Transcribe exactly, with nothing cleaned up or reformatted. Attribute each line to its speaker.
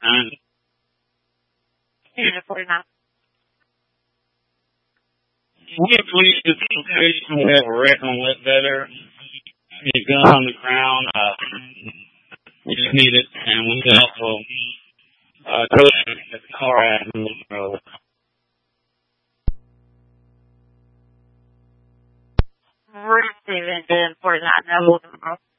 Speaker 1: And
Speaker 2: Unit forty-nine.
Speaker 1: we have police situation we have a wreck on Ledbetter. His gun on the ground. Uh, we just need it, and we can also uh, tell us that the car accident was road.
Speaker 2: Receiving ten forty-nine. No,